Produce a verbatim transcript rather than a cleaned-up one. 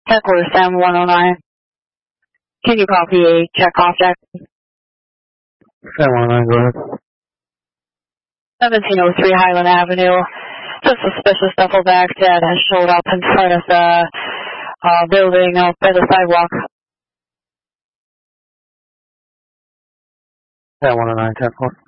Check order seven one oh nine. Can you copy a check off check? seven one oh nine, go ahead. seventeen oh three Highland Avenue. Just suspicious duffel bag that has showed up in front of the uh, building out by the sidewalk. seven one oh nine, ten four.